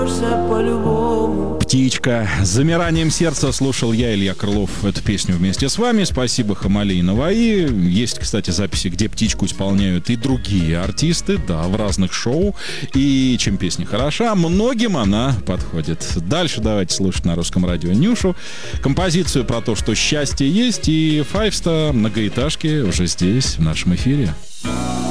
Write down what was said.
«Птичка». С замиранием сердца слушал я, Илья Крылов, эту песню вместе с вами. Спасибо Хамали и Наваи. Есть, кстати, записи, где «Птичку» исполняют и другие артисты, да, в разных шоу. И чем песня хороша, многим она подходит. Дальше давайте слушать на Русском радио Нюшу. Композицию про то, что счастье есть, и Five Star, многоэтажки, уже здесь, в нашем эфире.